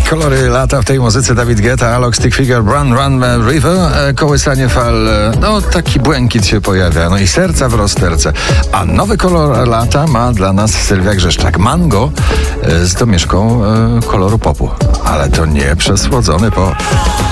Kolory lata w tej muzyce David Guetta, Alok, Stick Figure, Run River, kołysanie fal, no taki błękit się pojawia, no i serca w rozterce. A nowy kolor lata ma dla nas Sylwia Grzeszczak. Mango z domieszką koloru popu, ale to nie przesłodzony pop.